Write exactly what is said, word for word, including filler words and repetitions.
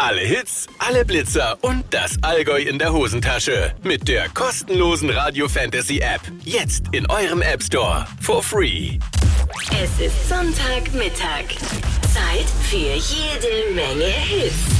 Alle Hits, alle Blitzer und das Allgäu in der Hosentasche. Mit der kostenlosen Radio Fantasy App. Jetzt in eurem App Store. For free. Es ist Sonntagmittag. Zeit für jede Menge Hits.